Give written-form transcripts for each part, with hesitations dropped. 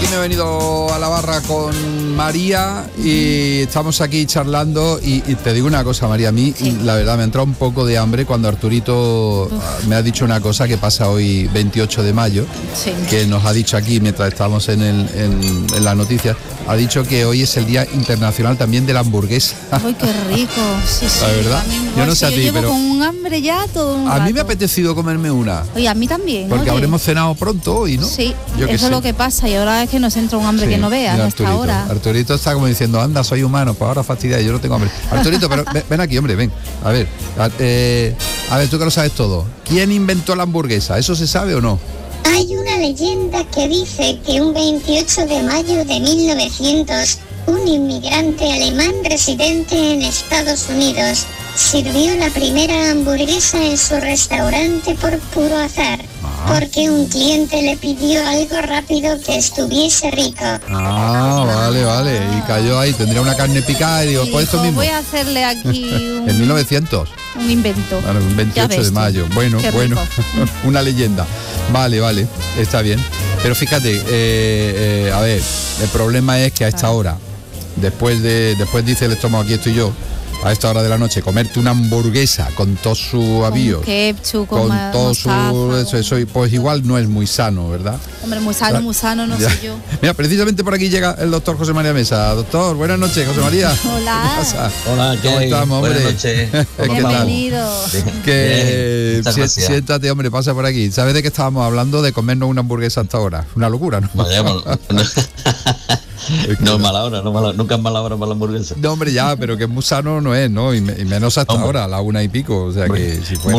aquí me he venido a la barra con María y estamos aquí charlando y te digo una cosa, María, a mí la verdad me ha entrado un poco de hambre cuando Arturito me ha dicho una cosa que pasa hoy 28 de mayo, que nos ha dicho aquí mientras estábamos en las noticias, ha dicho que hoy es el Día Internacional también de la hamburguesa. ¡Ay, qué rico! Sí, la verdad, yo no sé a ti, llevo pero con un hambre ya todo un a rato. mí me ha apetecido comerme una. Oye, a mí también. Porque oye, habremos cenado pronto hoy, ¿no? Sí, yo eso es lo que pasa y ahora es que nos entra un hambre que no veas mira, a esta hora. Arturito está como diciendo, anda, soy humano, pues ahora fastidia, yo no tengo hambre. Arturito, pero ven aquí, hombre, ven. A ver, tú que lo sabes todo. ¿Quién inventó la hamburguesa? ¿Eso se sabe o no? Hay una leyenda que dice que un 28 de mayo de 1900, un inmigrante alemán residente en Estados Unidos sirvió la primera hamburguesa en su restaurante por puro azar, porque un cliente le pidió algo rápido que estuviese rico. Vale, y cayó ahí, tendría una carne picada y digo, pues esto mismo. Voy a hacerle aquí en 1900. Un invento. Bueno, un 28 de mayo. Bueno, una leyenda. Vale, está bien. Pero fíjate, a ver, el problema es que a esta hora, después dice el estómago, aquí estoy yo, a esta hora de la noche, comerte una hamburguesa con todo su avío, con todo su eso, pues igual no es muy sano, ¿verdad? Hombre, muy sano, no sé yo. Mira, precisamente por aquí llega el doctor José María Mesa. Doctor, buenas noches, José María. Hola. ¿Qué pasa? Hola, ¿cómo estamos, hombre? Buenas noches. Bienvenido. Siéntate, hombre, pasa por aquí. ¿Sabes de qué estábamos hablando? De comernos una hamburguesa hasta ahora. Una locura, ¿no? No es mala hora, nunca es mala hora para la hamburguesa. No, hombre, ya, pero que muy sano no es, ¿no? Y menos hasta ahora, a la 1:00 o sea, que si fuera...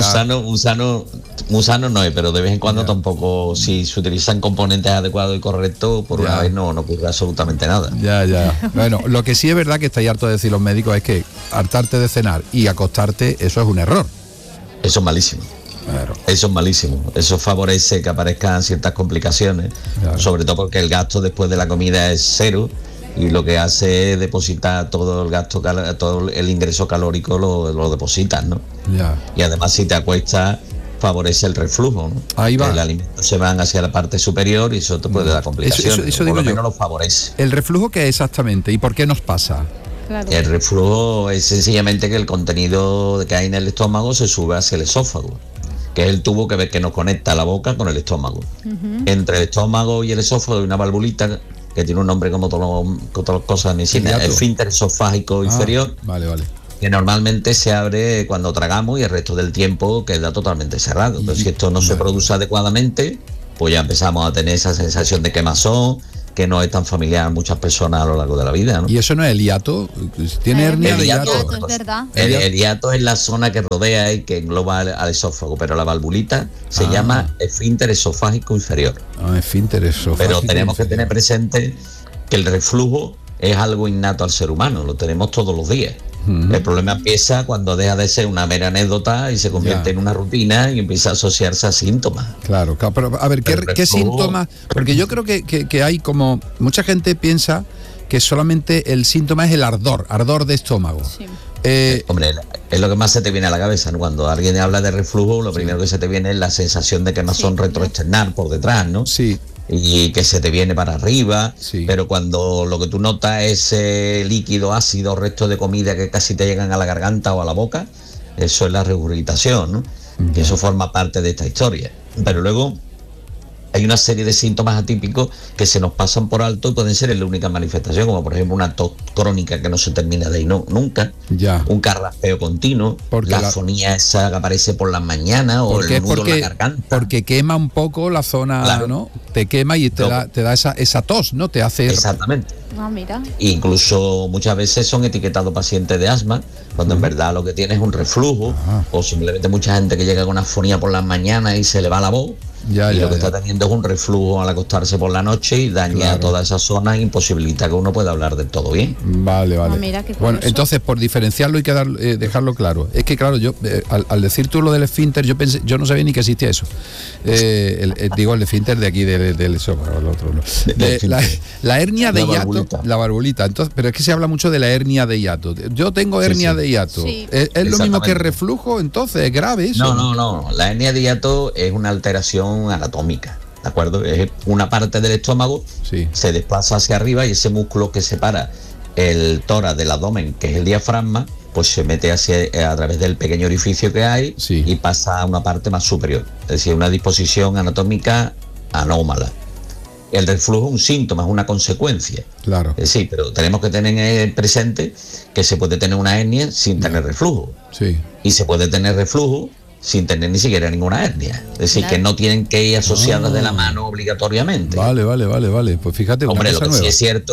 Muy sano no es, pero de vez en cuando tampoco, si se utilizan componentes adecuados y correctos, por una vez no ocurre absolutamente nada. Ya. Bueno, lo que sí es verdad que estáis harto de decir los médicos es que hartarte de cenar y acostarte, eso es un error. Eso es malísimo. Claro. Eso es malísimo, eso favorece que aparezcan ciertas complicaciones, sobre todo porque el gasto después de la comida es cero y lo que hace es depositar todo el gasto, todo el ingreso calórico lo depositas, ¿no? Y además si te acuestas favorece el reflujo, ¿no? Ahí va. El alimento se van hacia la parte superior y eso te puede dar complicaciones. Eso por lo digo menos yo. lo favorece. ¿El reflujo qué es exactamente y por qué nos pasa? Claro. El reflujo es sencillamente que el contenido que hay en el estómago se sube hacia el esófago, que es el tubo que nos conecta la boca con el estómago. Entre el estómago y el esófago hay una valvulita que tiene un nombre como todas las cosas de medicina, el esfínter esofágico inferior, Vale. que normalmente se abre cuando tragamos y el resto del tiempo queda totalmente cerrado. Entonces, si esto no se produce adecuadamente, pues ya empezamos a tener esa sensación de quemazón, que no es tan familiar a muchas personas a lo largo de la vida, ¿no? ¿Y eso no es el hiato? ¿Tiene hernia de hiato? Es verdad. El hiato es la zona que rodea y que engloba al esófago, pero la valvulita se llama esfínter esofágico inferior. Esfínter esofágico. Pero tenemos que tener presente que el reflujo es algo innato al ser humano, lo tenemos todos los días. El problema empieza cuando deja de ser una mera anécdota y se convierte en una rutina y empieza a asociarse a síntomas. Claro, pero a ver, ¿qué síntomas? Porque yo creo que hay como... Mucha gente piensa que solamente el síntoma es el ardor de estómago. Sí. Hombre, es lo que más se te viene a la cabeza, ¿no? Cuando alguien habla de reflujo, lo primero que se te viene es la sensación de quemazón retroexternar por detrás, ¿no? Sí. Y que se te viene para arriba, pero cuando lo que tú notas es líquido, ácido, restos de comida que casi te llegan a la garganta o a la boca, eso es la regurgitación, ¿no? Y eso forma parte de esta historia. Pero luego hay una serie de síntomas atípicos que se nos pasan por alto y pueden ser la única manifestación, como por ejemplo una tos crónica que no se termina de ir nunca, un carraspeo continuo, la afonía esa que aparece por las mañanas o el nudo en la garganta. Porque quema un poco la zona, ¿no? Te quema y te da esa tos, ¿no? Te hace... Exactamente. Mira. Incluso muchas veces son etiquetados pacientes de asma, cuando en verdad lo que tiene es un reflujo, o simplemente mucha gente que llega con una afonía por las mañanas y se le va la voz. Lo que está teniendo es un reflujo al acostarse por la noche y daña toda esa zona e imposibilita que uno pueda hablar del todo bien. Vale. Mira, qué bueno, entonces por diferenciarlo hay que dejarlo claro. Es que claro, yo al decir tú lo del esfínter, yo no sabía ni que existía eso. Digo el esfínter de aquí del esófago, el otro no. La hernia de hiato, la valvulita. Entonces, pero es que se habla mucho de la hernia de hiato. Yo tengo hernia de hiato. Sí. ¿Es lo mismo que reflujo? Entonces, ¿es grave eso? No. La hernia de hiato es una alteración anatómica. ¿de acuerdo? Es una parte del estómago, sí, se desplaza hacia arriba y ese músculo que separa el tórax del abdomen, que es el diafragma, pues se mete a través del pequeño orificio que hay, sí, y pasa a una parte más superior, es decir, una disposición anatómica anómala. El reflujo es un síntoma, es una consecuencia. Claro. Sí, pero tenemos que tener presente que se puede tener una hernia sin tener reflujo. Sí. Y se puede tener reflujo sin tener ni siquiera ninguna hernia. Es decir, que no tienen que ir asociadas de la mano obligatoriamente. Vale. Pues fíjate, hombre, una cosa nueva. Lo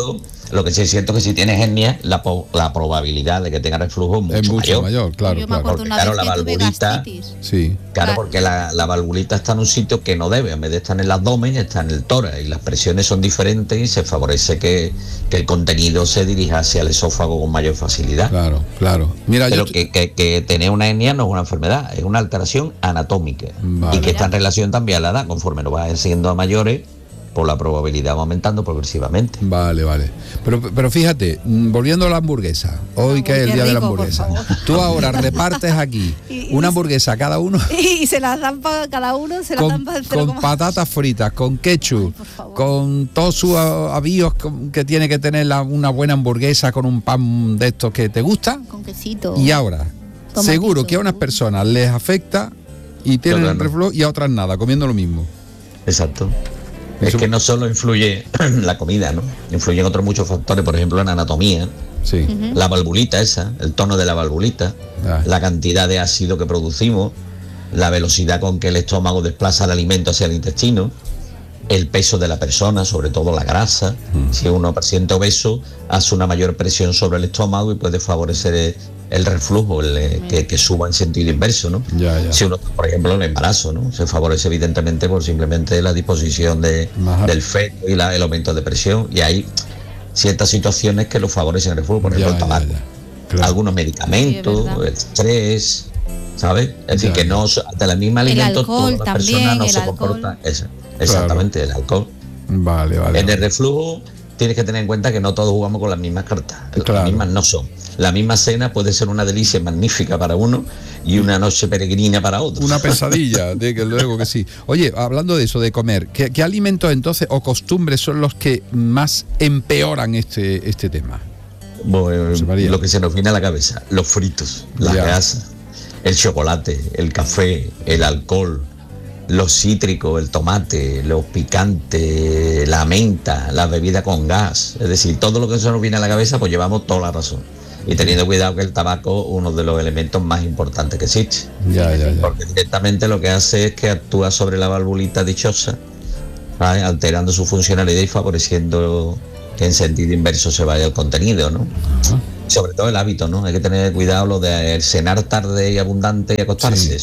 que sí es cierto es que si tienes hernia, la probabilidad de que tenga reflujo es mucho mayor. Claro. Yo me acuerdo porque, una claro, vez la que tuve valvulita, gastritis. Sí. Claro, porque la valvulita está en un sitio que no debe, en vez de estar en el abdomen, está en el tórax, y las presiones son diferentes y se favorece que el contenido se dirija hacia el esófago con mayor facilidad. Claro. Mira, pero que tener una hernia no es una enfermedad, es una alteración anatómica. Vale. Y que está en relación también a la edad. Conforme nos vayan siendo a mayores, pues la probabilidad va aumentando progresivamente. Vale. Pero fíjate, volviendo a la hamburguesa, hoy que es el día de la hamburguesa, tú ahora repartes aquí una hamburguesa a cada uno y se las dan para cada uno, se las dan para el con patatas fritas, con ketchup, con todos sus avíos que tiene que tener una buena hamburguesa, con un pan de estos que te gusta, con quesito. Y ahora, seguro que a unas personas les afecta y tienen el reflujo, y a otras nada, comiendo lo mismo. Exacto. Es que no solo influye la comida, ¿no? Influyen otros muchos factores, por ejemplo, en anatomía. Sí. La valvulita esa, el tono de la valvulita, la cantidad de ácido que producimos, la velocidad con que el estómago desplaza el alimento hacia el intestino, el peso de la persona, sobre todo la grasa. Si uno es paciente obeso, hace una mayor presión sobre el estómago y puede favorecer el reflujo, que suba en sentido inverso, ¿no? Ya. Si uno, por ejemplo, el embarazo, ¿no? Se favorece evidentemente por simplemente la disposición del feto y el aumento de presión, y hay ciertas situaciones que lo favorecen el reflujo, por ejemplo, el tabaco, claro, algunos medicamentos, el estrés, ¿sabes? Es decir, que no, de la misma alimento, todas las personas no se comportan. Exactamente, el alcohol. Vale. En el reflujo tienes que tener en cuenta que no todos jugamos con las mismas cartas. Las mismas no son. La misma cena puede ser una delicia magnífica para uno y una noche peregrina para otro. Una pesadilla, de que luego que sí. Oye, hablando de eso, de comer, ¿qué alimentos entonces o costumbres son los que más empeoran este tema? Bueno, lo que se nos viene a la cabeza: los fritos, las grasas, el chocolate, el café, el alcohol, los cítricos, el tomate, los picantes, la menta, la bebida con gas. Es decir, todo lo que se nos viene a la cabeza, pues llevamos toda la razón. Y teniendo cuidado que el tabaco es uno de los elementos más importantes que existe. Ya. Porque directamente lo que hace es que actúa sobre la valvulita dichosa, ¿sabes? Alterando su funcionalidad y favoreciendo que en sentido inverso se vaya el contenido, ¿no? Sobre todo el hábito, ¿no? Hay que tener cuidado lo de cenar tarde y abundante y acostarse.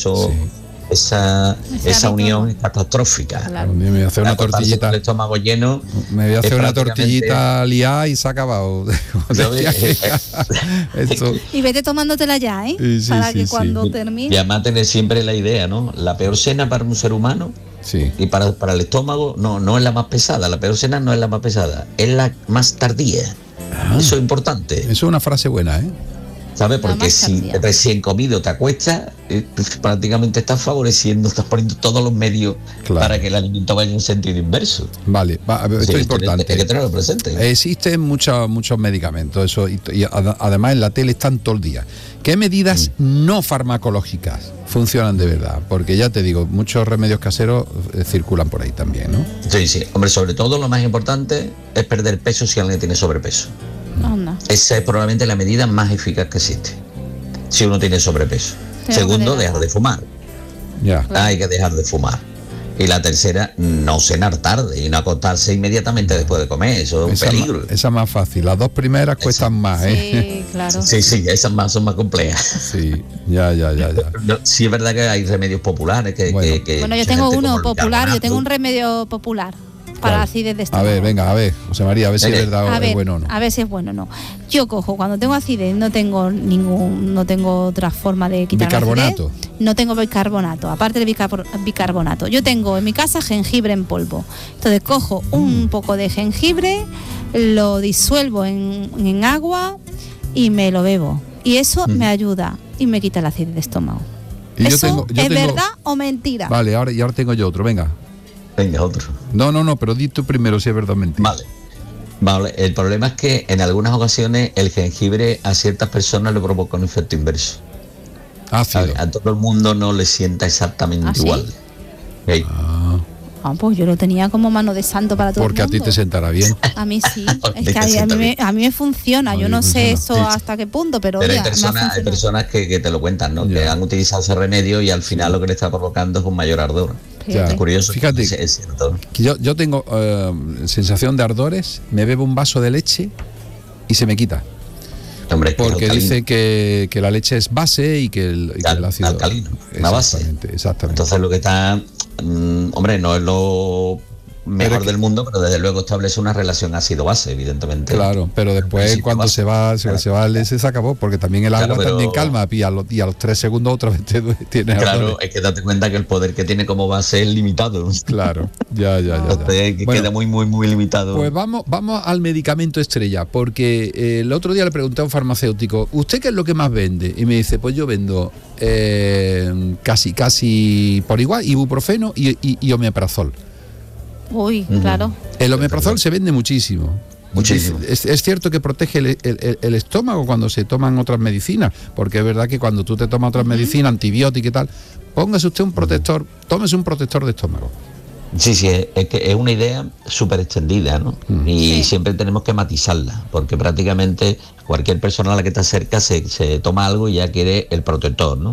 Esa unión es catastrófica. Claro. Me voy a hacer una tortillita. Con el estómago lleno. Me voy a hacer una tortillita liada y se ha acabado. Y vete tomándotela ya, ¿eh? Para que cuando termine. Y además tener siempre la idea, ¿no? La peor cena para un ser humano, y para el estómago, no es la más pesada. La peor cena no es la más pesada, es la más tardía. Eso es importante. Eso es una frase buena, ¿eh? ¿Sabes? Porque si recién comido te acuestas, prácticamente estás favoreciendo, estás poniendo todos los medios para que el alimento vaya en sentido inverso. Vale, esto es importante. Hay que tenerlo presente. Existen muchos medicamentos, eso, y además en la tele están todo el día. ¿Qué medidas no farmacológicas funcionan de verdad? Porque ya te digo, muchos remedios caseros circulan por ahí también, ¿no? Sí. Hombre, sobre todo lo más importante es perder peso si alguien tiene sobrepeso. Esa es probablemente la medida más eficaz que existe, si uno tiene sobrepeso. Segundo, dejar de fumar. Hay que dejar de fumar. Y la tercera, no cenar tarde y no acostarse inmediatamente después de comer. Eso es un peligro. Esa es más fácil. Las dos primeras cuestan más, ¿eh? Sí, claro. Sí, esas son más complejas. Sí, ya. Sí, es verdad que hay remedios populares bueno, yo tengo uno popular, yo tengo un remedio popular para acidez de estómago. A ver, José María, a ver si es verdad o es bueno o no. A ver si es bueno o no. Yo cojo, cuando tengo acidez, no tengo otra forma de quitar bicarbonato. La acidez. No tengo bicarbonato, aparte del bicarbonato. Yo tengo en mi casa jengibre en polvo. Entonces cojo un poco de jengibre, lo disuelvo en agua y me lo bebo. Y eso me ayuda y me quita la acidez de estómago. ¿Es verdad o mentira? Vale, ahora tengo yo otro, venga. Venga, otro. No, pero di tú primero si es verdad o mentira. Vale, el problema es que en algunas ocasiones el jengibre a ciertas personas le provoca un efecto inverso. Ácido. A todo el mundo no le sienta exactamente igual. ¿Sí? Pues yo lo tenía como mano de santo para todo porque el mundo. a ti te sentará bien. A mí sí. Es que a mí me funciona. Yo no sé eso hasta qué punto, pero hay personas que te lo cuentan, ¿no? Que han utilizado ese remedio y al final lo que le está provocando es un mayor ardor. Es curioso. Fíjate, es cierto. Yo tengo sensación de ardores, me bebo un vaso de leche y se me quita. Hombre, porque dice que la leche es base y que el ácido alcalino, una base. Exactamente. Entonces lo que está, hombre, no es lo mejor del mundo, pero desde luego establece una relación ácido-base, evidentemente. Claro, pero después cuando se va el ese se acabó, porque también el agua también calma y a los 3 segundos otra vez tienes claro, ardores. es que date cuenta que el poder que tiene como base es limitado. Claro, ya. Entonces, queda muy limitado. Pues vamos al medicamento estrella, porque el otro día le pregunté a un farmacéutico, ¿usted qué es lo que más vende? Y me dice, pues yo vendo casi por igual ibuprofeno y omeprazol. Uy, claro. El omeprazol se vende muchísimo. Es cierto que protege el estómago cuando se toman otras medicinas, porque es verdad que cuando tú te tomas otras medicinas, antibióticos y tal, póngase usted un protector, tómese un protector de estómago. Sí, es que es una idea súper extendida, ¿no? Y siempre tenemos que matizarla, porque prácticamente cualquier persona a la que te acerca se toma algo y ya quiere el protector, ¿no?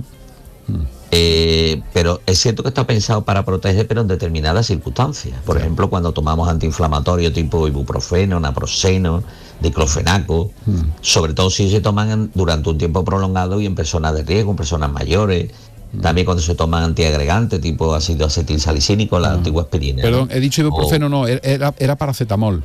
Pero es cierto que está pensado para proteger, pero en determinadas circunstancias. Por ejemplo, cuando tomamos antiinflamatorios tipo ibuprofeno, naproxeno, diclofenaco, sobre todo si se toman durante un tiempo prolongado y en personas de riesgo, en personas mayores. También cuando se toman antiagregantes tipo ácido acetilsalicínico, la antigua aspirina. Perdón, he dicho ibuprofeno, no, era paracetamol.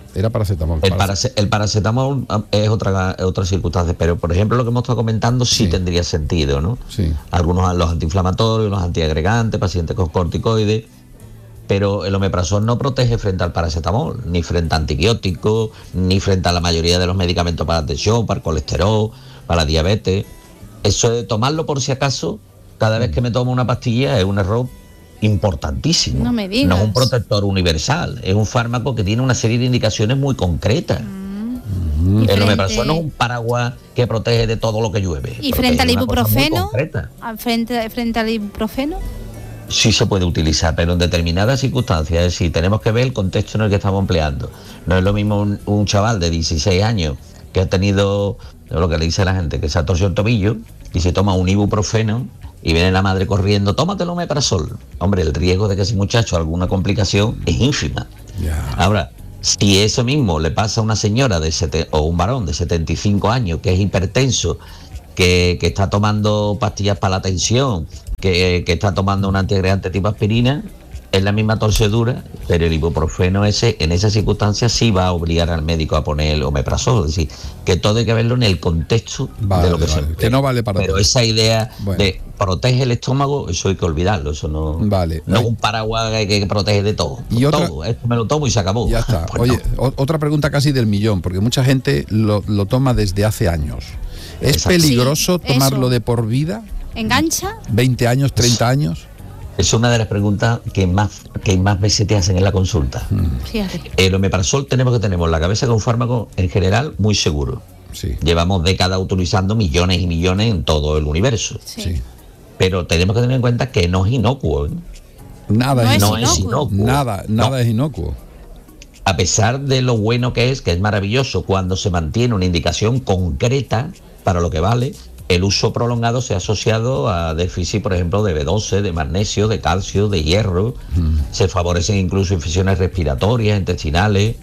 El paracetamol es otra circunstancia, pero por ejemplo lo que hemos estado comentando sí tendría sentido, ¿no? Sí. Algunos los antiinflamatorios, los antiagregantes, pacientes con corticoides, pero el omeprazol no protege frente al paracetamol, ni frente a antibióticos, ni frente a la mayoría de los medicamentos para la tensión, para el colesterol, para la diabetes. Eso de tomarlo por si acaso, cada vez que me tomo una pastilla, es un error importantísimo. No me digas. No es un protector universal, es un fármaco que tiene una serie de indicaciones muy concretas. El omeprazol no es un paraguas que protege de todo lo que llueve. ¿Y frente al ibuprofeno? ¿Frente al ibuprofeno? Sí se puede utilizar, pero en determinadas circunstancias. Es decir, tenemos que ver el contexto en el que estamos empleando. No es lo mismo un chaval de 16 años que ha tenido, lo que le dice a la gente, que se ha torcido el tobillo y se toma un ibuprofeno y viene la madre corriendo, tómate el omeprazol. Hombre, el riesgo de que ese muchacho alguna complicación es ínfima. Ahora, si eso mismo le pasa a una señora o un varón de 75 años que es hipertenso, que está tomando pastillas para la tensión, que está tomando un antiagregante tipo aspirina, es la misma torcedura, pero el ibuprofeno ese, en esas circunstancias sí va a obligar al médico a poner el omeprazol. Es decir, que todo hay que verlo en el contexto de lo que se emplea. Que no vale para pero todo. Esa idea de protege el estómago, eso hay que olvidarlo. Eso no, no es un paraguas que protege de todo. Y todo. Esto me lo tomo y se acabó. Ya está. Pues oye, otra pregunta casi del millón, porque mucha gente lo toma desde hace años. ¿Es peligroso tomarlo de por vida? ¿Engancha? ¿20 años, 30 años? Es una de las preguntas que más veces te hacen en la consulta. Fíjate. El omeprazol tenemos que tener en la cabeza que es un fármaco en general muy seguro. Sí. Llevamos décadas utilizando millones y millones en todo el universo. Sí. Pero tenemos que tener en cuenta que no es inocuo. Nada no es inocuo. Nada es inocuo. A pesar de lo bueno que es maravilloso cuando se mantiene una indicación concreta para lo que vale. El uso prolongado se ha asociado a déficit, por ejemplo, de B12, de magnesio, de calcio, de hierro. Se favorecen incluso infecciones respiratorias, intestinales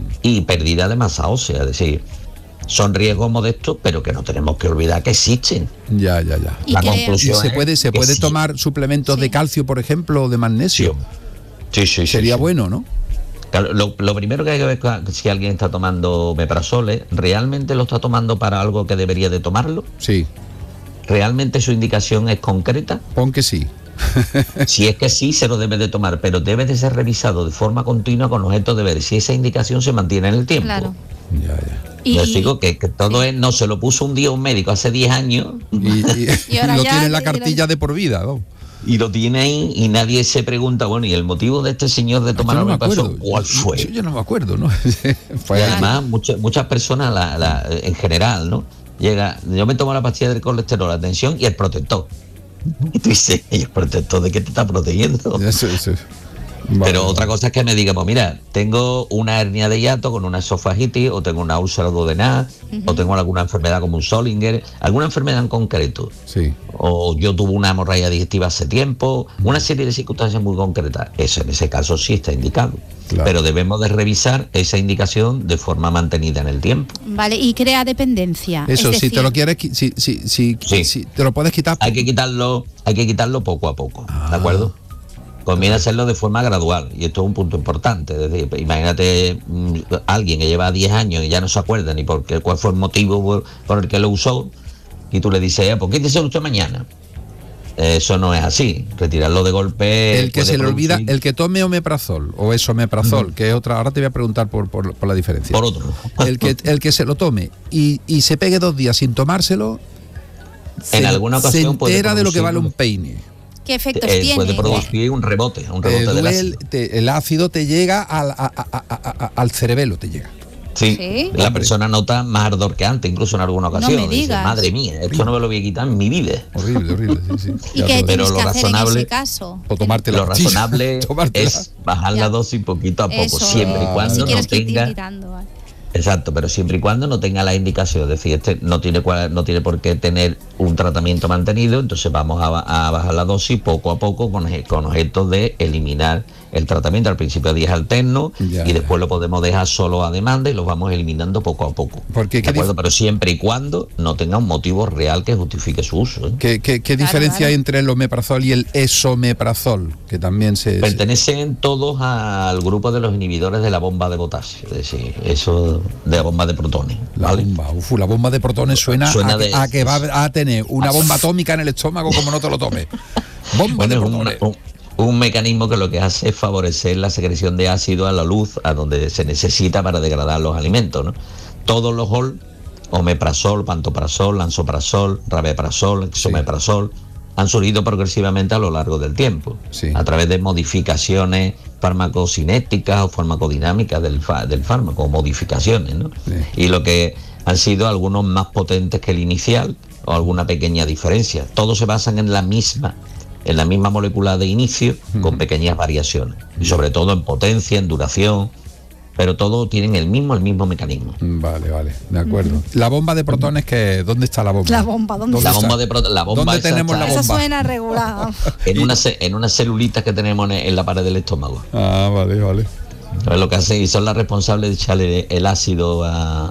y pérdida de masa ósea. Es decir, son riesgos modestos, pero que no tenemos que olvidar que existen. Ya. La conclusión ¿Se puede tomar suplementos de calcio, por ejemplo, o de magnesio? Sí. Sería bueno, ¿no? Claro, lo primero que hay que ver si alguien está tomando omeprazol, ¿realmente lo está tomando para algo que debería de tomarlo? Sí. ¿Realmente su indicación es concreta? Pon que sí. Si es que sí, se lo debe de tomar, pero debe de ser revisado de forma continua con objeto de ver si esa indicación se mantiene en el tiempo. Claro. Yo digo que todo es, no se lo puso un día un médico hace 10 años y ahora lo tiene en la cartilla de por vida, ¿no? Y lo tiene ahí y nadie se pregunta, bueno, ¿y el motivo de este señor de tomar omeprazol cuál fue? Yo no me acuerdo, ¿no? Y además, muchas personas, en general, ¿no? Yo me tomo la pastilla del colesterol, la tensión y el protector. Y tú dices, ¿y el protector de qué te está protegiendo? Eso. Pero otra cosa es que me diga, pues mira, tengo una hernia de hiato con una esofagitis, o tengo una úlcera duodenal, o tengo alguna enfermedad como un Solinger, alguna enfermedad en concreto. Sí. O yo tuve una hemorragia digestiva hace tiempo, una serie de circunstancias muy concretas. Eso en ese caso sí está indicado. Claro. Pero debemos de revisar esa indicación de forma mantenida en el tiempo. Vale, y crea dependencia. Eso, si te lo quieres, si te lo puedes quitar. Hay que quitarlo poco a poco, ¿de acuerdo? Conviene hacerlo de forma gradual, y esto es un punto importante. Es decir, imagínate alguien que lleva 10 años y ya no se acuerda ni cuál fue el motivo por el que lo usó, y tú le dices, ¿por qué te usted mañana? Eso no es así. Retirarlo de golpe. El que se le olvida, el que tome omeprazol o esomeprazol, que es otra. Ahora te voy a preguntar por la diferencia. Por otro. El que se lo tome y se pegue 2 días sin tomárselo, en alguna ocasión se entera de lo que vale un peine. ¿Qué efectos tiene? Puede producir un rebote del ácido. El ácido te llega al cerebelo, te llega. Sí, la persona nota más ardor que antes, incluso en alguna ocasión. No me digas. Dice, madre mía, esto no me lo voy a quitar en mi vida. Horrible, sí. ¿Y qué tienes que hacer en ese caso? O tomarte lo razonable es bajar la dosis poquito a poco, siempre y cuando no tenga... Exacto, pero siempre y cuando no tenga la indicación, es decir, no tiene por qué tener un tratamiento mantenido, entonces vamos a bajar la dosis poco a poco con objetos de eliminar el tratamiento. Al principio 10 alternos y después lo podemos dejar solo a demanda y los vamos eliminando poco a poco. Porque, ¿de acuerdo? Pero siempre y cuando no tenga un motivo real que justifique su uso. ¿Qué diferencia hay entre el omeprazol y el esomeprazol? Que también pertenecen todos al grupo de los inhibidores de la bomba de potasio, es decir, eso de la bomba de protones. ¿vale? La bomba de protones suena a que va a tener una bomba atómica en el estómago como no te lo tomes. Bomba de protones. Un mecanismo que lo que hace es favorecer la secreción de ácido a la luz, a donde se necesita para degradar los alimentos, ¿no? Todos los omeprazol, pantoprazol, lansoprazol, rabeprazol, esomeprazol, han surgido progresivamente a lo largo del tiempo, a través de modificaciones farmacocinéticas o farmacodinámicas del fármaco, modificaciones, ¿no? Y lo que han sido algunos más potentes que el inicial, o alguna pequeña diferencia. Todos se basan en la misma molécula de inicio, con pequeñas variaciones, y sobre todo en potencia, en duración, pero todos tienen el mismo mecanismo. Vale, de acuerdo. La bomba de protones, ¿dónde está la bomba? La bomba, ¿dónde está? ¿Dónde tenemos la bomba? Eso suena regular. en unas celulitas que tenemos en la pared del estómago. Vale. Lo que hacen y son las responsables de echarle el ácido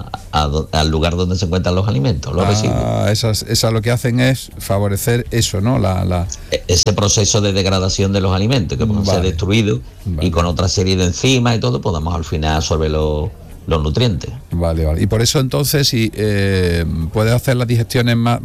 al lugar donde se encuentran los alimentos, los residuos. Esas lo que hacen es favorecer eso, ¿no? Ese proceso de degradación de los alimentos que pueden ser destruidos, y con otra serie de enzimas y todo podamos al final absorber los nutrientes. Vale. Y por eso entonces si puedes hacer las digestiones más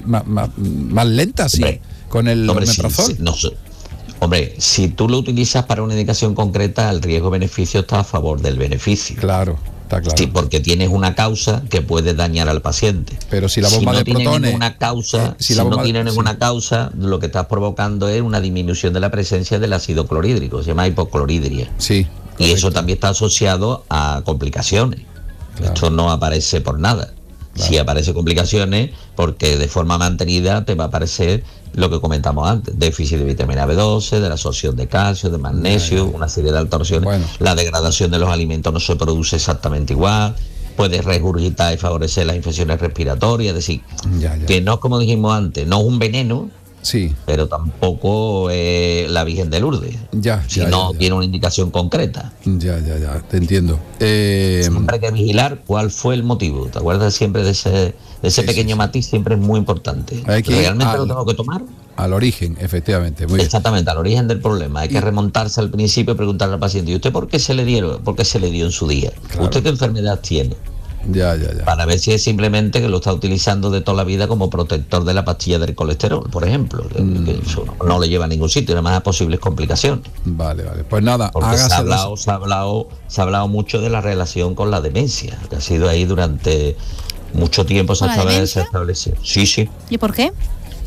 lentas, ¿sí? Con el omeprazol. Hombre, si tú lo utilizas para una indicación concreta, el riesgo-beneficio está a favor del beneficio. Claro, está claro. Sí, porque tienes una causa que puede dañar al paciente. Pero si la bomba de protones... Si no tiene ninguna causa, lo que estás provocando es una disminución de la presencia del ácido clorhídrico, se llama hipocloridria. Sí. Y eso también está asociado a complicaciones. Claro. Esto no aparece por nada. Claro. Si aparece complicaciones, porque de forma mantenida te va a aparecer lo que comentamos antes, déficit de vitamina B12, de la absorción de calcio, de magnesio, una serie de alteraciones. La degradación de los alimentos no se produce exactamente igual, puede regurgitar y favorecer las infecciones respiratorias, es decir, que no, como dijimos antes, no es un veneno, pero tampoco la Virgen de Lourdes, tiene una indicación concreta. Te entiendo. Siempre hay que vigilar cuál fue el motivo, ¿te acuerdas siempre de ese pequeño matiz? Siempre es muy importante. ¿Realmente lo tengo que tomar? Al origen, efectivamente. Muy Exactamente, al origen del problema. Hay que remontarse al principio y preguntarle al paciente, ¿y usted por qué se le dio en su día? Claro. ¿Usted qué enfermedad tiene? Para ver si es simplemente que lo está utilizando de toda la vida como protector de la pastilla del colesterol, por ejemplo, que eso no le lleva a ningún sitio, además a posibles complicaciones. Vale. Pues nada, porque se ha hablado mucho de la relación con la demencia, que ha sido ahí durante mucho tiempo se ha establecido. Sí. ¿Y por qué?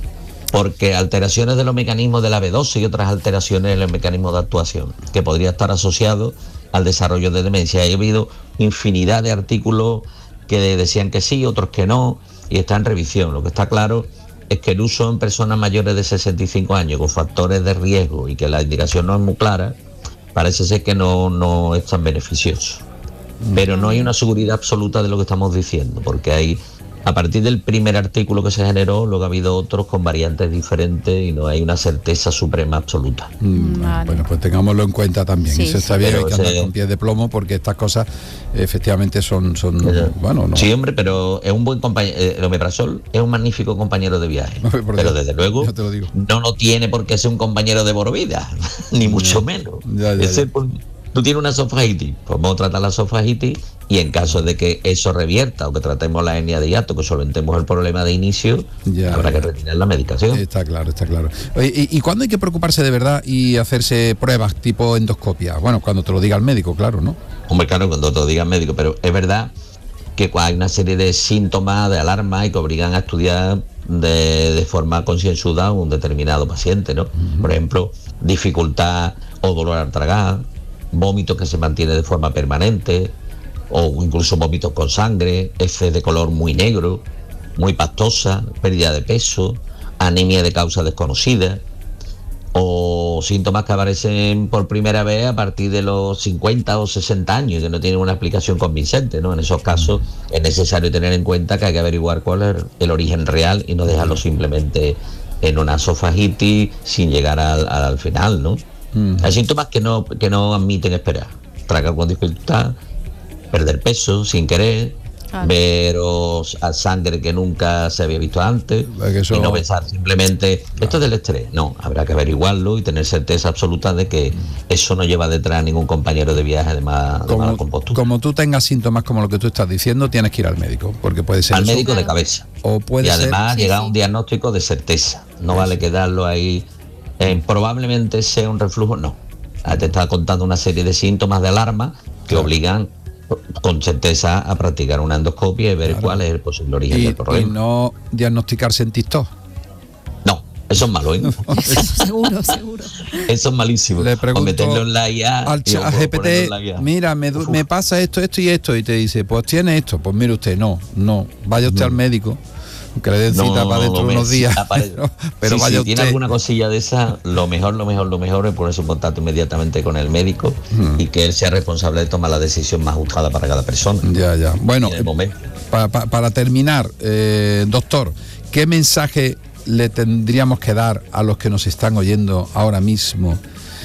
porque alteraciones de los mecanismos de la B12 y otras alteraciones en el mecanismo de actuación, que podría estar asociado al desarrollo de demencia. Ha habido infinidad de artículos que decían que sí, otros que no, y está en revisión. Lo que está claro es que el uso en personas mayores de 65 años con factores de riesgo y que la indicación no es muy clara, parece ser que no es tan beneficioso. Pero no hay una seguridad absoluta de lo que estamos diciendo, porque hay, a partir del primer artículo que se generó, luego ha habido otros con variantes diferentes y no hay una certeza suprema absoluta. Vale. Bueno, pues tengámoslo en cuenta también. Sí, Eso está sí. bien, Pero hay que andar con pies de plomo, porque estas cosas efectivamente son bueno, no. Sí, hombre, pero es un buen compañero. El omeprazol es un magnífico compañero de viaje. No, por pero Dios, desde luego ya te lo digo. no lo tiene porque sea un compañero de morbida, ni mucho menos. Ya. Tú tienes una esofagitiz, pues vamos a tratar la esofagitiz, y en caso de que eso revierta o que tratemos la hernia de hiato, que solventemos el problema de inicio, habrá que retirar la medicación. Está claro. Oye, ¿y cuándo hay que preocuparse de verdad y hacerse pruebas tipo endoscopia? Bueno, cuando te lo diga el médico, claro, ¿no? Hombre, claro, cuando te lo diga el médico, pero es verdad que hay una serie de síntomas, de alarma, y que obligan a estudiar de forma concienzuda a un determinado paciente, ¿no? Por ejemplo, dificultad o dolor al tragar, vómitos que se mantiene de forma permanente, o incluso vómitos con sangre, heces de color muy negro, muy pastosa, pérdida de peso, anemia de causa desconocida, o síntomas que aparecen por primera vez a partir de los 50 o 60 años, que no tienen una explicación convincente, ¿no? En esos casos es necesario tener en cuenta que hay que averiguar cuál es el origen real y no dejarlo simplemente en una esofagitis sin llegar al final, ¿no? Hay síntomas que no admiten esperar. Tragar con dificultad, perder peso sin querer, ver a sangre que nunca se había visto antes, y no pensar simplemente esto es del estrés. No, habrá que averiguarlo y tener certeza absoluta de que eso no lleva detrás ningún compañero de viaje de mala compostura. Como tú tengas síntomas como lo que tú estás diciendo, tienes que ir al médico, porque puede ser al eso, médico de cabeza, o puede y además ser, llegar a un diagnóstico de certeza. No vale quedarlo ahí probablemente sea un reflujo. No, te está contando una serie de síntomas de alarma que obligan con certeza a practicar una endoscopia y ver cuál es el posible origen del problema. Y no diagnosticarse en TikTok. No, eso es malo, ¿eh? seguro. Eso es malísimo. Le pregunto o meterlo en la IA al GPT, mira, me pasa esto y esto, y te dice, pues tiene esto, pues mire usted, no, vaya usted al médico, que le den cita para dentro de unos días, pero vaya si usted. Tiene alguna cosilla de esa, lo mejor es ponerse en contacto inmediatamente con el médico y que él sea responsable de tomar la decisión más ajustada para cada persona. Ya. Bueno, para terminar, doctor, ¿qué mensaje le tendríamos que dar a los que nos están oyendo ahora mismo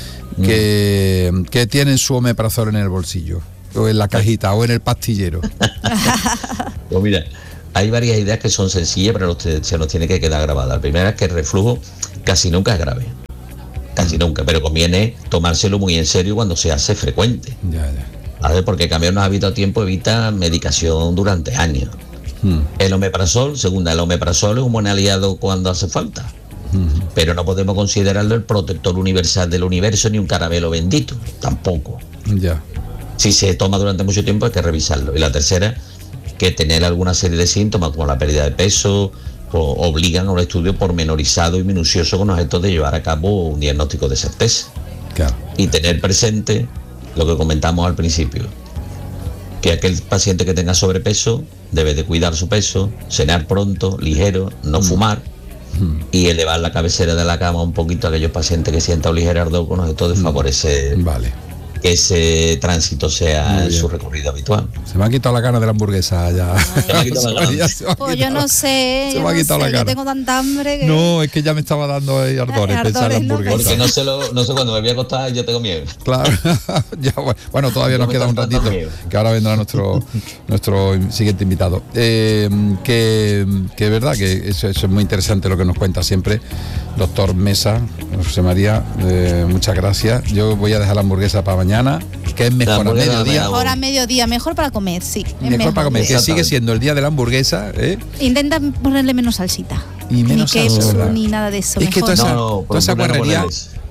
que tienen su omeprazol en el bolsillo, o en la cajita, o en el pastillero? Pues mira, hay varias ideas que son sencillas, pero se nos tiene que quedar grabada. La primera es que el reflujo casi nunca es grave. Casi nunca, pero conviene tomárselo muy en serio cuando se hace frecuente. ¿Vale? Porque cambiar unos hábitos a tiempo evita medicación durante años. El omeprazol, el omeprazol es un buen aliado cuando hace falta. Pero no podemos considerarlo el protector universal del universo ni un caramelo bendito. Tampoco. Si se toma durante mucho tiempo hay que revisarlo. Y la tercera, que tener alguna serie de síntomas como la pérdida de peso obligan a un estudio pormenorizado y minucioso con objeto de llevar a cabo un diagnóstico de certeza. Y tener presente lo que comentamos al principio, que aquel paciente que tenga sobrepeso debe de cuidar su peso, cenar pronto, ligero, no fumar, y elevar la cabecera de la cama un poquito a aquellos pacientes que sientan un ligero ardor con objeto de favorecer que ese tránsito sea en su recorrido habitual. Se me ha quitado la gana de la hamburguesa ya. Pues yo no sé. Se me ha quitado la gana. Yo tengo tanta hambre que... No, es que ya me estaba dando ardores pensar en la hamburguesa. Porque no sé cuando me voy a acostar yo tengo miedo. Claro. Bueno, todavía nos queda un ratito, que ahora vendrá nuestro siguiente invitado. Que es verdad que eso es muy interesante lo que nos cuenta siempre doctor Mesa, José María. Muchas gracias. Yo voy a dejar la hamburguesa para mañana, que es mejor a mediodía. Mejor a mediodía, mejor para comer, sí. Mejor para comer, que sigue siendo el día de la hamburguesa. Intenta ponerle menos salsita. Y menos ni queso, salsa, ni nada de eso. Es que toda esa guarrería,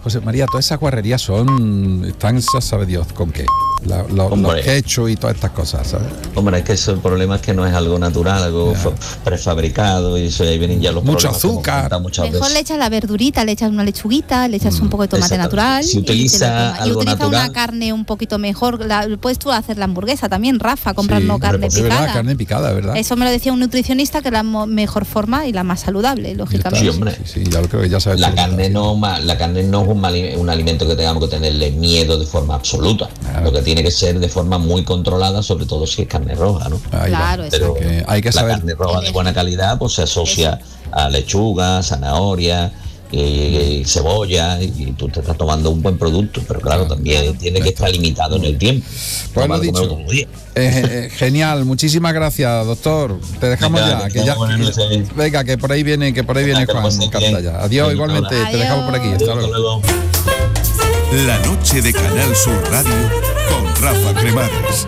José María, todas esas guarrerías están, sabe Dios con qué. Los quechos y todas estas cosas, ¿sabes? Hombre, es que el problema es que no es algo natural, algo prefabricado, y eso ahí vienen ya los mucho problemas. Azúcar. Mejor le echas la verdurita, le echas una lechuguita, le echas un poco de tomate natural. Si utiliza algo natural, una carne un poquito mejor, puedes tú hacer la hamburguesa también, Rafa, comprando carne picada. Verdad, carne picada, ¿verdad? Eso me lo decía un nutricionista, que es la mejor forma y la más saludable, lógicamente. Sí, hombre. Sí, ya lo creo que ya sabes. La carne no es un alimento que tengamos que tenerle miedo de forma absoluta. Lo que tiene que ser de forma muy controlada, sobre todo si es carne roja, ¿no? Claro, pero hay que saber. La carne roja de buena calidad pues se asocia a lechuga, zanahoria y cebolla, y tú te estás tomando un buen producto, pero claro, también tiene que estar limitado en el tiempo. Pues lo dicho. Genial, muchísimas gracias, doctor. Te dejamos venga, que por ahí viene Juan Castalla. Adiós, igualmente. Adiós. Te dejamos por aquí. Hasta luego. La noche de Canal Sur Radio con Rafa Cremades.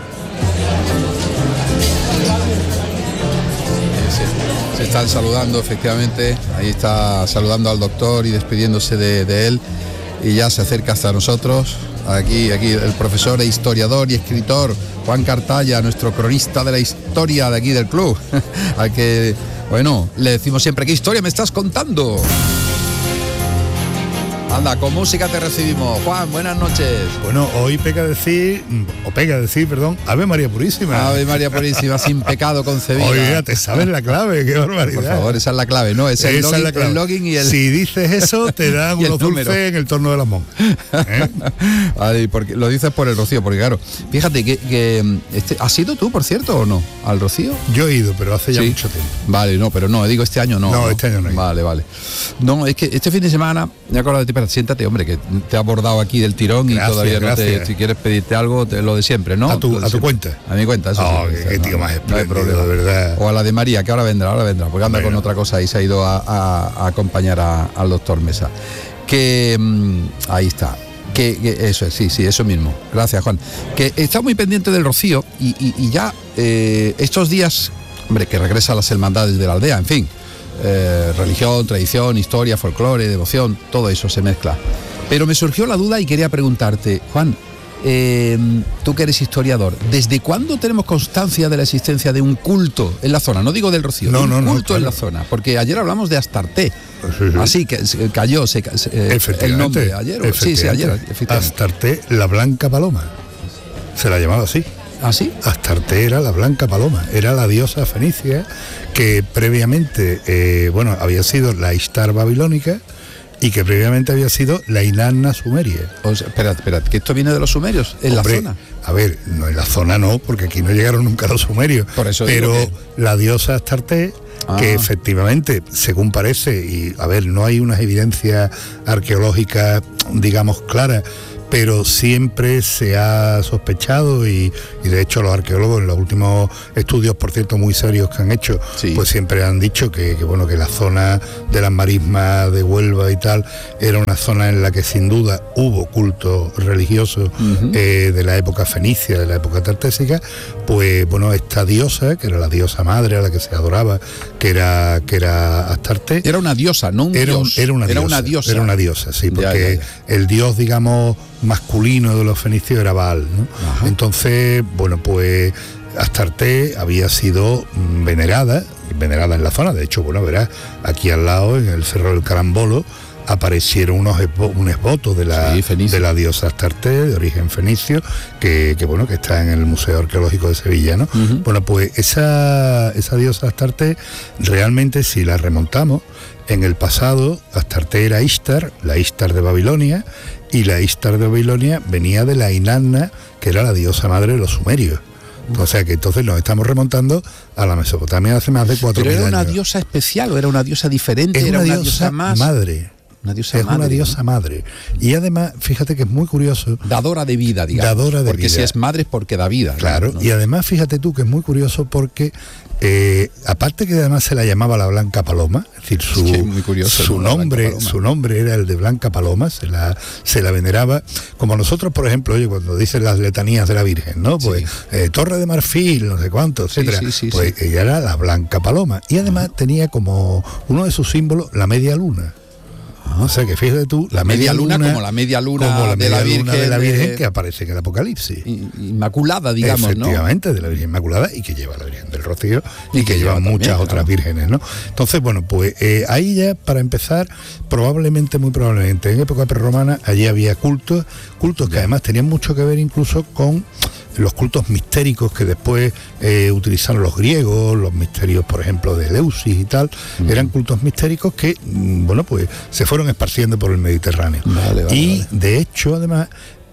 Se están saludando, efectivamente. Ahí está saludando al doctor y despidiéndose de él. Y ya se acerca hasta nosotros. Aquí el profesor e historiador y escritor Juan Cartaya, nuestro cronista de la historia de aquí del club. Al que, bueno, le decimos siempre: ¿qué historia me estás contando? Anda, con música te recibimos. Juan, buenas noches. Bueno, hoy pega decir, Ave María Purísima. Ave María Purísima, sin pecado concebida. Oiga, te sabes la clave, qué barbaridad. Por favor, esa es la clave, ¿no? Es el login y el... Si dices eso, te dan unos dulces en el torno de las monjas. Ay, porque lo dices por el Rocío, porque claro, fíjate que ¿has ido tú, por cierto, o no, al Rocío? Yo he ido, pero hace ya mucho tiempo. Vale, no, pero no, digo este año no. No, este año no he ido. Vale. No, es que este fin de semana, me acuerdo de ti, pero siéntate, hombre, que te ha abordado aquí del tirón. Gracias, y todavía no si quieres pedirte algo, lo de siempre, ¿no? A tu cuenta. A mi cuenta, eso. Qué tío más espléndido, de verdad. O a la de María, que ahora vendrá, porque anda con otra cosa y se ha ido a acompañar al doctor Mesa. Que ahí está. Que eso es, sí, eso mismo. Gracias, Juan. Que está muy pendiente del Rocío y ya estos días, hombre, que regresa a las hermandades de la aldea, en fin. Religión, tradición, historia, folclore, devoción, todo eso se mezcla. Pero me surgió la duda y quería preguntarte, Juan, tú que eres historiador, ¿desde cuándo tenemos constancia de la existencia de un culto en la zona? No digo del Rocío, un culto en la zona, porque ayer hablamos de Astarté. Así que cayó el nombre ayer. Ayer. Astarté, la Blanca Paloma. Se la llamaba así. ¿Ah, sí? Astarté era la Blanca Paloma, era la diosa fenicia que previamente, había sido la Ishtar babilónica y que previamente había sido la Inanna sumeria. O sea, espera, que esto viene de los sumerios, en la zona. A ver, no en la zona no, porque aquí no llegaron nunca los sumerios. Por eso pero la diosa Astarté, que efectivamente, según parece, y a ver, no hay unas evidencias arqueológicas, digamos, claras, pero siempre se ha sospechado y de hecho los arqueólogos en los últimos estudios, por cierto, muy serios que han hecho, pues siempre han dicho que la zona de las marismas de Huelva y tal era una zona en la que sin duda hubo culto religioso de la época fenicia, de la época tartésica. Pues esta diosa, que era la diosa madre a la que se adoraba, que era Astarté. Era una diosa, no un dios. Era una diosa, sí, porque el dios, digamos, masculino de los fenicios era Baal, ¿no? Ajá. Entonces, pues Astarté había sido venerada en la zona. De hecho, verás, aquí al lado, en el Cerro del Carambolo, aparecieron un esboto de la diosa Astarté, de origen fenicio, que está en el Museo Arqueológico de Sevilla, ¿no? Pues esa diosa Astarté, realmente, si la remontamos, en el pasado, Astarté era Ishtar, la Ishtar de Babilonia, y la Ishtar de Babilonia venía de la Inanna, que era la diosa madre de los sumerios. O sea que entonces nos estamos remontando a la Mesopotamia hace más de 4.000 años. ¿Pero era una diosa especial o era una diosa diferente? Era una diosa más madre. Una diosa madre. Y además, fíjate que es muy curioso. Dadora de vida, digamos. Porque si es madre es porque da vida. Claro, ¿no? Y además, fíjate tú que es muy curioso porque, aparte que además se la llamaba la Blanca Paloma, es decir, su nombre era el de Blanca Paloma, se la veneraba, como nosotros, por ejemplo, cuando dicen las letanías de la Virgen, ¿no? Pues Torre de Marfil, no sé cuánto, etcétera. Ella era la Blanca Paloma. Y además tenía como uno de sus símbolos la media luna. O sea que fíjate tú, la media luna como la media luna de la Virgen que aparece en el Apocalipsis. Inmaculada, digamos, efectivamente, ¿no? De la Virgen Inmaculada, y que lleva la Virgen del Rocío y que lleva muchas otras vírgenes, ¿no? Entonces, bueno, pues ahí ya, para empezar, muy probablemente, en época prerromana, allí había cultos que además tenían mucho que ver incluso con los cultos mistéricos que después utilizaron los griegos, los misterios, por ejemplo, de Eleusis y tal. Eran cultos mistéricos que, bueno, pues se fueron esparciendo por el Mediterráneo. De hecho, además,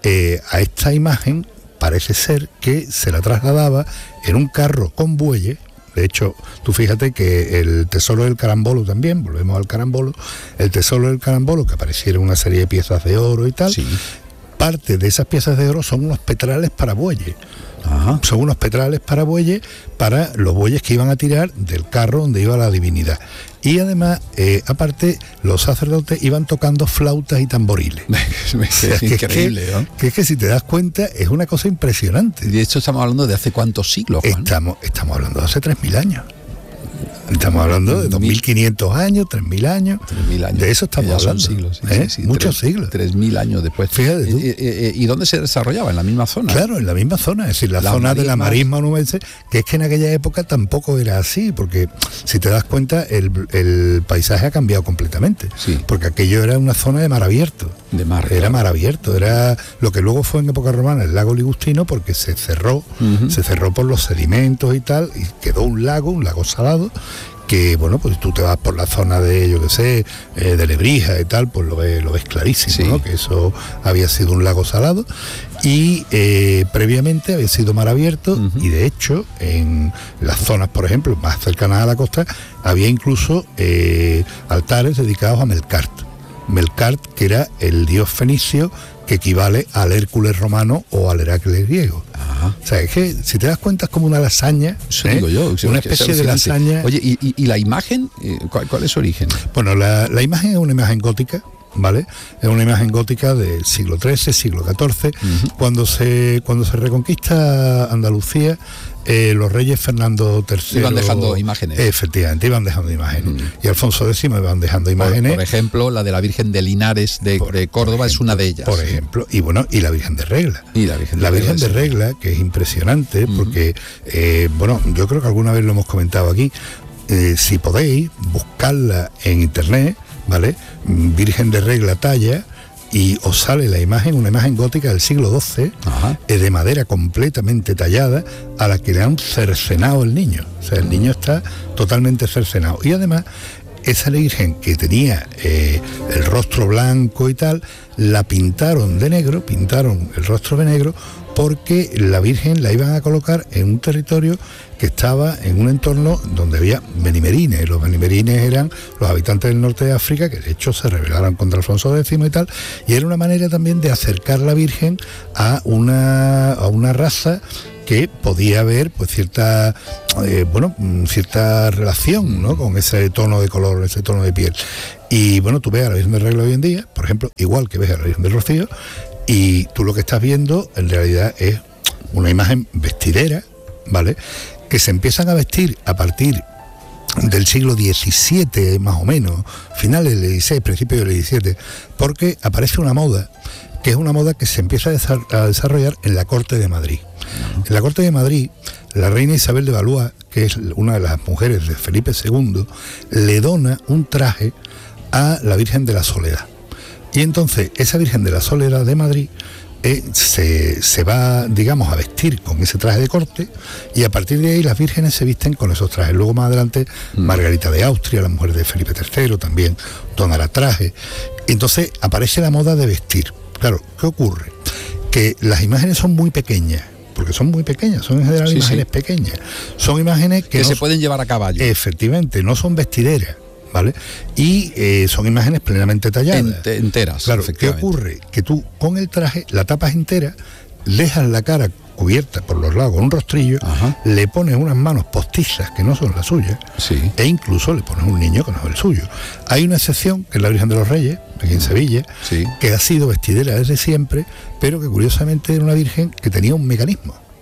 a esta imagen parece ser que se la trasladaba en un carro con bueyes. De hecho, tú fíjate que el tesoro del carambolo también, volvemos al carambolo, el tesoro del carambolo, que apareciera una serie de piezas de oro y tal, parte de esas piezas de oro son unos petrales para bueyes. Son unos petrales para bueyes, para los bueyes que iban a tirar del carro donde iba la divinidad. Y además, aparte, los sacerdotes iban tocando flautas y tamboriles. Es increíble, ¿no? Que es que si te das cuenta, es una cosa impresionante. Y de hecho estamos hablando de hace cuántos siglos, Juan. Estamos hablando de hace 3.000 años. Estamos hablando de 2.500 años, 3.000 años. 3.000 años. De eso estamos hablando. Son siglos. Muchos siglos. 3.000 años después. Fíjate tú. ¿Y dónde se desarrollaba? ¿En la misma zona? Claro, en la misma zona. Es decir, la zona de la marisma onubense, que es que en aquella época tampoco era así, porque si te das cuenta, el paisaje ha cambiado completamente. Sí. Porque aquello era una zona de mar abierto. Era mar abierto. Era lo que luego fue en época romana el lago Ligustino, porque se cerró por los sedimentos y tal, y quedó un lago salado, que bueno, pues tú te vas por la zona de, yo qué sé, de Lebrija y tal, pues lo ves clarísimo, ¿no? Que eso había sido un lago salado y previamente había sido mar abierto, y de hecho en las zonas, por ejemplo, más cercanas a la costa, había incluso altares dedicados a Melkart, que era el dios fenicio que equivale al Hércules romano o al Heracles griego. O sea, es que si te das cuenta es como una lasaña, digo yo, una especie de lasaña. Oye, ¿y la imagen? ¿Cuál es su origen? Bueno, la imagen es una imagen gótica, ¿vale? Es una imagen gótica del siglo XIII, siglo XIV. Cuando se reconquista Andalucía, los reyes Fernando III... Iban dejando imágenes. Efectivamente, iban dejando imágenes. Y Alfonso X iban dejando imágenes. Por ejemplo, la de la Virgen de Linares de Córdoba es una de ellas. Por ejemplo, y bueno, y la Virgen de Regla. La Virgen de Regla, que es impresionante, porque, bueno, yo creo que alguna vez lo hemos comentado aquí, si podéis, buscarla en internet, ¿vale? Virgen de Regla talla, y os sale la imagen, una imagen gótica del siglo XII, de madera completamente tallada, a la que le han cercenado el niño. O sea, el niño está totalmente cercenado. Y además, esa Virgen que tenía el rostro blanco y tal, la pintaron de negro, pintaron el rostro de negro, porque la Virgen la iban a colocar en un territorio que estaba en un entorno donde había benimerines. Los benimerines eran los habitantes del norte de África, que de hecho se rebelaron contra Alfonso X y tal, y era una manera también de acercar la Virgen a una raza que podía haber pues cierta relación, ¿no? Con ese tono de color, ese tono de piel. Y bueno, tú ves a la Virgen de Regla hoy en día, por ejemplo, igual que ves a la Virgen del Rocío, y tú lo que estás viendo en realidad es una imagen vestidera, ¿vale? Que se empiezan a vestir a partir del siglo XVII, más o menos, finales del XVI, principios del XVII, porque aparece una moda, que es una moda que se empieza a desarrollar en la corte de Madrid. En la corte de Madrid, la reina Isabel de Valois, que es una de las mujeres de Felipe II, le dona un traje a la Virgen de la Soledad. Y entonces esa Virgen de la Soledad de Madrid se va, digamos, a vestir con ese traje de corte, y a partir de ahí las vírgenes se visten con esos trajes. Luego más adelante Margarita de Austria, la mujer de Felipe III, también donará traje. Entonces aparece la moda de vestir. Claro, ¿qué ocurre? Que las imágenes son muy pequeñas, porque son muy pequeñas, son en general imágenes pequeñas. Son imágenes que se pueden llevar a caballo. Efectivamente, no son vestideras, ¿vale? Y son imágenes plenamente talladas. Enteras. Claro, ¿qué ocurre? Que tú con el traje la tapas entera, dejas la cara cubierta por los lados con un rostrillo, le pones unas manos postizas que no son las suyas, e incluso le pones un niño que no es el suyo. Hay una excepción, que es la Virgen de los Reyes, aquí en Sevilla, que ha sido vestidera desde siempre, pero que curiosamente era una virgen que tenía un mecanismo.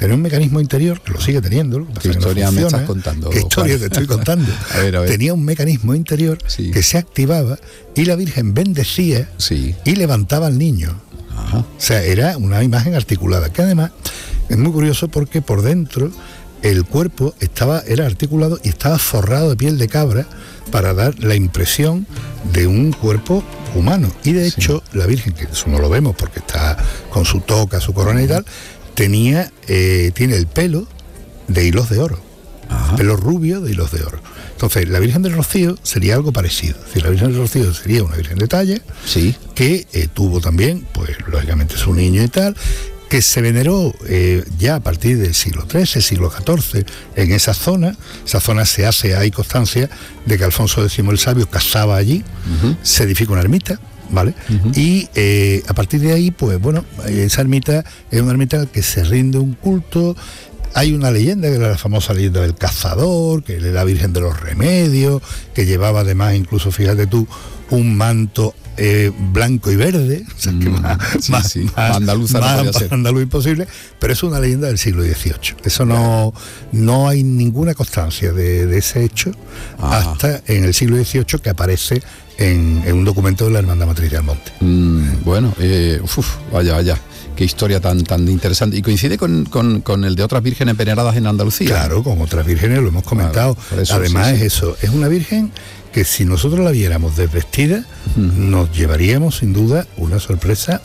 tenía un mecanismo interior, que lo sigue teniendo. ¿Qué historia me estás contando? ¿Qué historia te estoy contando? A ver. Tenía un mecanismo interior que se activaba y la Virgen bendecía y levantaba al niño. Ajá. O sea, era una imagen articulada, que además es muy curioso porque por dentro el cuerpo era articulado y estaba forrado de piel de cabra para dar la impresión de un cuerpo humano. Y de hecho, la Virgen, que eso no lo vemos porque está con su toca, su corona y tal, tiene el pelo de hilos de oro. Ajá. Pelo rubio de hilos de oro. Entonces, la Virgen del Rocío sería algo parecido. Es decir, la Virgen del Rocío sería una Virgen de talla, que tuvo también, pues lógicamente su niño y tal, que se veneró ya a partir del siglo XIII, siglo XIV, en esa zona. Esa zona hay constancia de que Alfonso X el Sabio cazaba allí, se edifica una ermita, ¿vale? Y a partir de ahí, pues bueno, esa ermita es una ermita que se rinde un culto. Hay una leyenda, que era la famosa leyenda del cazador, que era la Virgen de los Remedios, que llevaba además, incluso fíjate tú, un manto blanco y verde, o sea, que más andaluza no podía ser. Andaluz imposible, pero es una leyenda del siglo XVIII. Eso no hay ninguna constancia de ese hecho hasta en el siglo XVIII, que aparece en un documento de la Hermandad Matriz de Almonte. Vaya. Qué historia tan interesante. ¿Y coincide con el de otras vírgenes veneradas en Andalucía? Claro, con otras vírgenes, lo hemos comentado. Además es eso, es una virgen que si nosotros la viéramos desvestida, nos llevaríamos sin duda una sorpresa,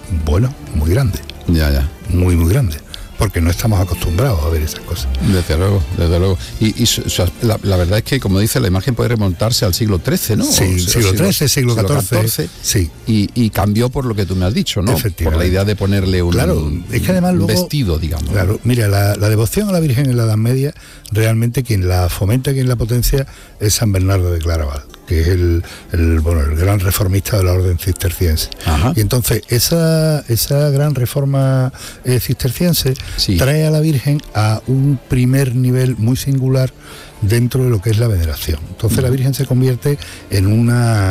muy grande. Ya. Muy grande. Porque no estamos acostumbrados a ver esas cosas. Desde luego. Y la verdad es que, como dice, la imagen puede remontarse al siglo XIII, ¿no? Sí, siglo XIII, siglo XIV. Sí. Y cambió por lo que tú me has dicho, ¿no? Por la idea de ponerle es que además luego, vestido, digamos. Claro, mira, la devoción a la Virgen en la Edad Media, realmente quien la fomenta, quien la potencia, es San Bernardo de Claraval, que es el gran reformista de la orden cisterciense. Ajá. Y entonces esa gran reforma cisterciense trae a la Virgen a un primer nivel muy singular dentro de lo que es la veneración. Entonces la Virgen se convierte en un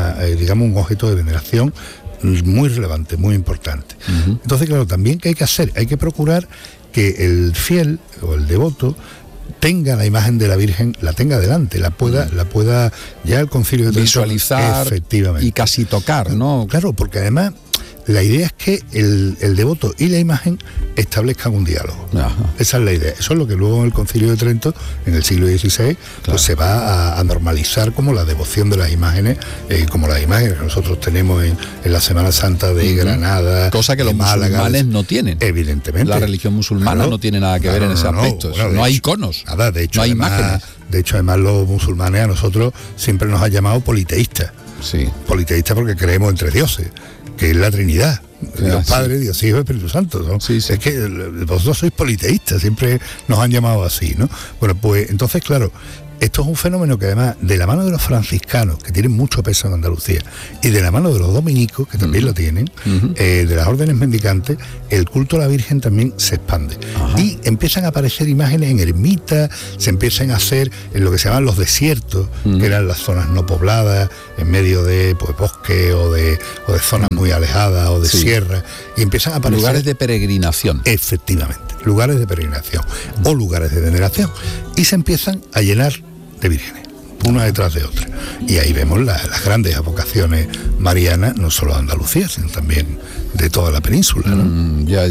objeto de veneración muy relevante, muy importante. Entonces, claro, también ¿qué hay que hacer? Hay que procurar que el fiel o el devoto tenga la imagen de la Virgen, la tenga delante, la pueda ya el Concilio de Trento visualizar, efectivamente, y casi tocar, ¿no? Claro, porque además la idea es que el devoto y la imagen establezcan un diálogo. Ajá. Esa es la idea. Eso es lo que luego en el Concilio de Trento, en el siglo XVI, pues se va a normalizar como la devoción de las imágenes, como las imágenes que nosotros tenemos en la Semana Santa de Granada. Cosa que los musulmanes no tienen. Evidentemente. La religión musulmana no tiene nada que ver en ese aspecto. No hay iconos, nada, de hecho, no hay imágenes. De hecho, además, los musulmanes a nosotros siempre nos han llamado politeístas. Sí. Politeístas porque creemos entre dioses, que es la Trinidad. Dios Padre, Dios Hijo y Espíritu Santo, ¿no? Sí. Es que vosotros sois politeístas, siempre nos han llamado así, ¿no? Bueno, pues entonces, claro, esto es un fenómeno que además, de la mano de los franciscanos, que tienen mucho peso en Andalucía, y de la mano de los dominicos, que también lo tienen, de las órdenes mendicantes, el culto a la Virgen también se expande. Ajá. Y empiezan a aparecer imágenes en ermitas, se empiezan a hacer en lo que se llaman los desiertos, que eran las zonas no pobladas, en medio de bosque o de zonas muy alejadas o de sierras, y empiezan a aparecer lugares de peregrinación. Efectivamente, lugares de peregrinación o lugares de veneración, y se empiezan a llenar de vírgenes, una detrás de otra, y ahí vemos las grandes vocaciones marianas, no solo de Andalucía, sino también de toda la península, ¿no? Ya.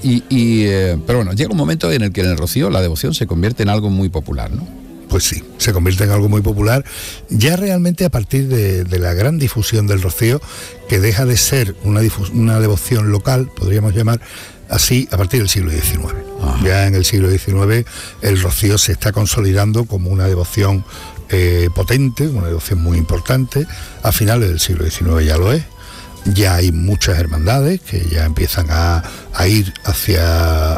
Pero bueno, llega un momento en el que en el Rocío la devoción se convierte en algo muy popular, ¿no? Pues sí, se convierte en algo muy popular, ya realmente a partir de la gran difusión del Rocío, que deja de ser una devoción local, podríamos llamar así, a partir del siglo XIX. Ajá. Ya en el siglo XIX el Rocío se está consolidando como una devoción potente, una devoción muy importante. A finales del siglo XIX ya lo es. Ya hay muchas hermandades que ya empiezan a ir hacia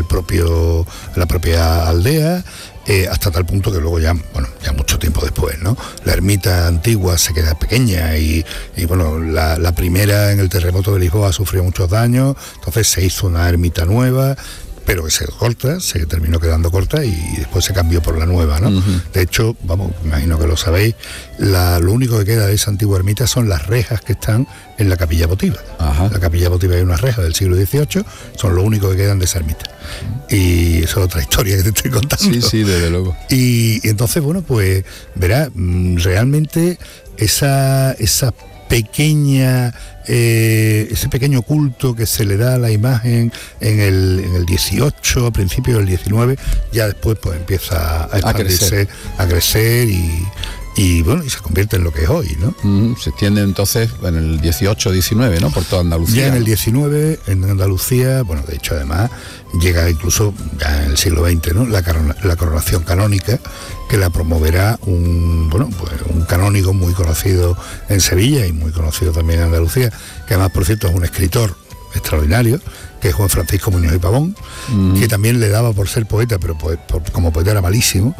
la propia aldea, hasta tal punto que luego ya mucho tiempo después, ¿no? La ermita antigua se queda pequeña y la primera en el terremoto de Lisboa sufrió muchos daños, entonces se hizo una ermita nueva, pero que se terminó quedando corta y después se cambió por la nueva, ¿no? De hecho, vamos, imagino que lo sabéis, lo único que queda de esa antigua ermita son las rejas que están en la capilla votiva. La capilla votiva hay unas rejas del siglo XVIII, son lo único que quedan de esa ermita. Y eso es otra historia que te estoy contando. Sí, desde luego. Y entonces, bueno, pues verá, realmente esa pequeña, ese pequeño culto que se le da a la imagen en el 18, a principios del 19, ya después pues empieza a expandirse, a crecer y bueno, y se convierte en lo que es hoy, ¿no? Se extiende entonces en el 18-19, ¿no? Por toda Andalucía. Ya en el 19, en Andalucía, bueno, de hecho además llega incluso ya en el siglo XX, ¿no? La coronación canónica, que la promoverá un canónigo muy conocido en Sevilla y muy conocido también en Andalucía, que además, por cierto, es un escritor extraordinario, que es Juan Francisco Muñoz y Pavón, que también le daba por ser poeta, pero como poeta era malísimo,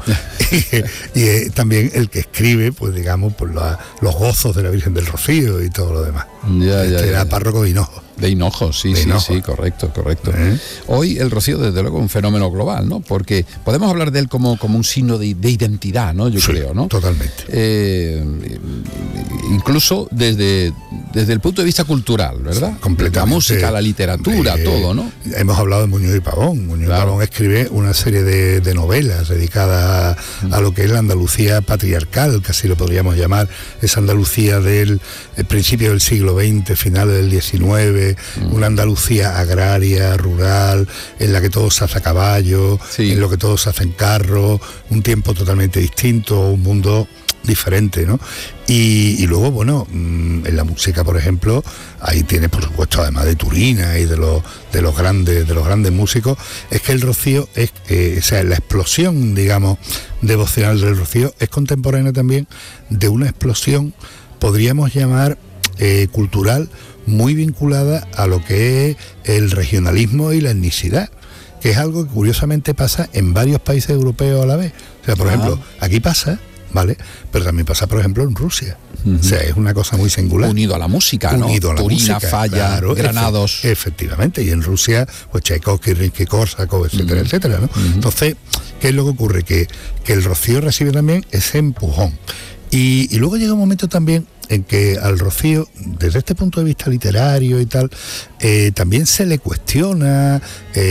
y también el que escribe, pues digamos, por los gozos de la Virgen del Rocío y todo lo demás. Era párroco de Hinojo. De Hinojo, sí, correcto. Hoy el Rocío, desde luego, es un fenómeno global, ¿no? Porque podemos hablar de él como un signo de identidad, ¿no? Yo creo, ¿no? Totalmente. Incluso desde el punto de vista cultural, ¿verdad? Completamente. La música, la literatura, todo, ¿no? Hemos hablado de Muñoz y Pavón. Muñoz y Pavón escribe una serie de novelas dedicadas a lo que es la Andalucía patriarcal, casi lo podríamos llamar, esa Andalucía del principio del siglo XX, finales del XIX, una Andalucía agraria, rural, en la que todo se hace a caballo, en lo que todo se hace en carro, un tiempo totalmente distinto, un mundo diferente, ¿no? Y luego, bueno, en la música, por ejemplo, ahí tienes, por supuesto, además de Turina y de los grandes músicos, es que el Rocío la explosión, digamos, devocional del Rocío es contemporánea también de una explosión, podríamos llamar, cultural, muy vinculada a lo que es el regionalismo y la etnicidad, que es algo que curiosamente pasa en varios países europeos a la vez. O sea, por ejemplo, aquí pasa, ¿vale? Pero también pasa, por ejemplo, en Rusia. O sea, es una cosa muy singular. Unido a la música, ¿no? Turina, Falla, claro, Granados. Efectivamente. Y en Rusia, pues Tchaikovsky, Rimski-Kórsakov, etcétera, etcétera, ¿no? Entonces, ¿qué es lo que ocurre? Que el Rocío recibe también ese empujón. Y luego llega un momento también en que al Rocío, desde este punto de vista literario y tal, también se le cuestiona,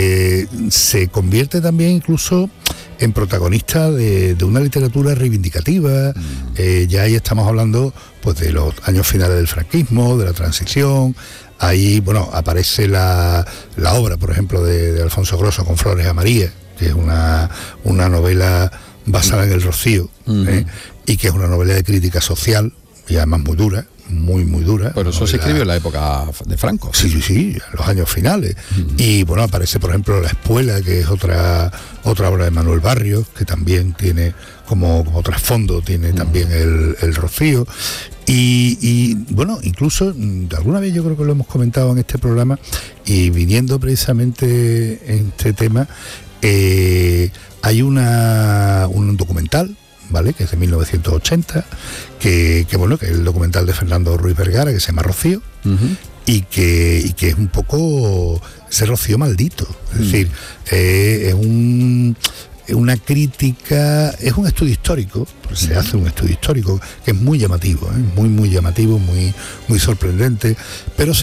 se convierte también incluso en protagonista de una literatura reivindicativa. Ya ahí estamos hablando pues de los años finales del franquismo, de la transición. Ahí, bueno, aparece la obra, por ejemplo, de Alfonso Grosso, Con Flores a María, que es una novela basada en el Rocío, y que es una novela de crítica social, y además muy dura, muy dura. Pero eso se escribió en la época de Franco. Sí, en los años finales. Y bueno, aparece, por ejemplo, La Espuela, que es otra obra de Manuel Barrios, que también tiene como trasfondo, tiene también el Rocío. Y bueno, incluso alguna vez yo creo que lo hemos comentado en este programa, y viniendo precisamente en este tema, hay un documental, ¿vale?, que es de 1980, que es el documental de Fernando Ruiz Vergara, que se llama Rocío, y que es un poco ese Rocío maldito. Es decir, es una crítica, es un estudio histórico, se hace un estudio histórico que es muy llamativo, muy llamativo, muy sorprendente, pero